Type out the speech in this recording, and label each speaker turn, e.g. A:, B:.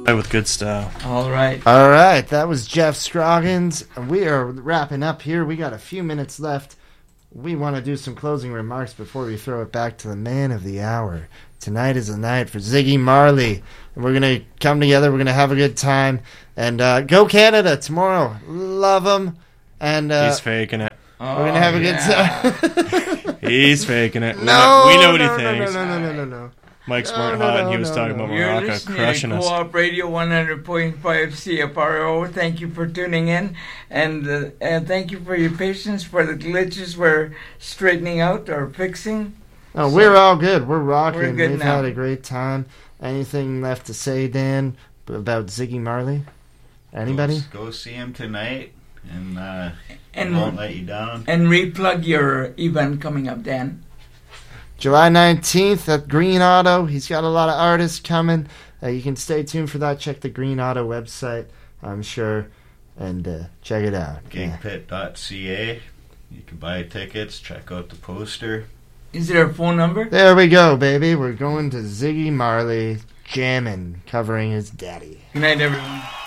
A: With good style.
B: All right.
C: That was Jeff Scroggins. We are wrapping up here. We got a few minutes left. We want to do some closing remarks before we throw it back to the man of the hour. Tonight is the night for Ziggy Marley. And we're going to come together. We're going to have a good time. And go Canada tomorrow. Love them. And
A: he's faking it.
C: We're going to have a good time.
A: He's faking it.
C: No,
A: we know what he thinks.
C: No.
A: Mike's weren't hot, and he was talking about Morocco crushing us.
B: Co-op Radio 100.5 CFRO. Thank you for tuning in, and thank you for your patience for the glitches we're straightening out or fixing.
C: Oh, so we're all good. We're rocking.
B: We're good. We've
C: had a great time. Anything left to say, Dan, about Ziggy Marley? Anybody?
D: Go see him tonight, and he won't let you down.
B: And replug your event coming up, Dan.
C: July 19th at Green Auto. He's got a lot of artists coming. You can stay tuned for that. Check the Green Auto website, I'm sure, and check it out.
D: Gigpit.ca. You can buy tickets. Check out the poster.
B: Is there a phone number?
C: There we go, baby. We're going to Ziggy Marley jamming, covering his daddy.
B: Good night, everyone.